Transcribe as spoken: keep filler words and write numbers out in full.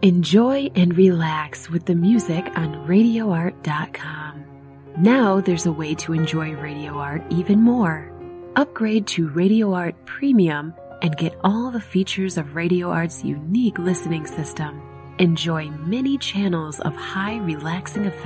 Enjoy and relax with the music on radio art dot com. Now there's a way to enjoy Radio Art even more. Upgrade to Radio Art Premium and get all the features of Radio Art's unique listening system. Enjoy many channels of high relaxing effects